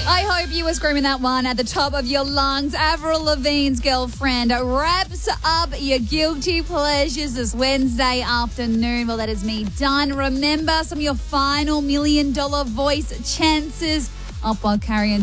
I hope you were screaming that one at the top of your lungs. Avril Lavigne's Girlfriend wraps up your guilty pleasures this Wednesday afternoon. Well, that is me done. Remember, some of your final $1 million voice chances up while carrying